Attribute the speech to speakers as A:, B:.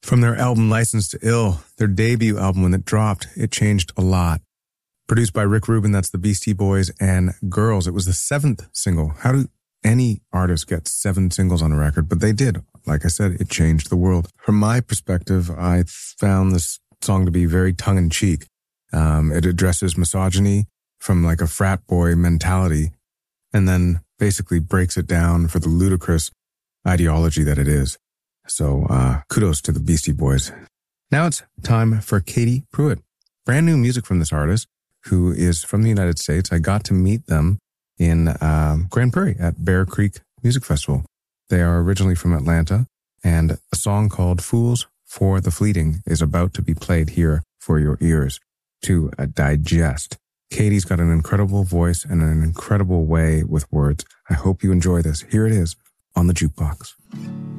A: From their album License to Ill, their debut album when it dropped, it changed a lot. Produced by Rick Rubin, that's the Beastie Boys, and Girls. It was the 7th single. How do any artist get 7 singles on a record? But they did. Like I said, it changed the world. From my perspective, I found this song to be very tongue-in-cheek. It addresses misogyny from like a frat boy mentality and then basically breaks it down for the ludicrous ideology that it is. So kudos to the Beastie Boys. Now it's time for Katie Pruitt. Brand new music from this artist who is from the United States. I got to meet them in Grand Prairie at Bear Creek Music Festival. They are originally from Atlanta, and a song called Fools for the Fleeting is about to be played here for your ears to digest. Katie's got an incredible voice and an incredible way with words. I hope you enjoy this. Here it is on the Jukebox.